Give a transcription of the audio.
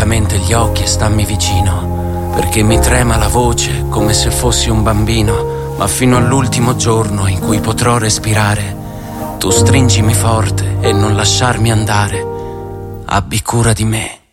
lentamente gli occhi e stammi vicino, perché mi trema la voce come se fossi un bambino, ma fino all'ultimo giorno in cui potrò respirare, tu stringimi forte e non lasciarmi andare. Abbi cura di me.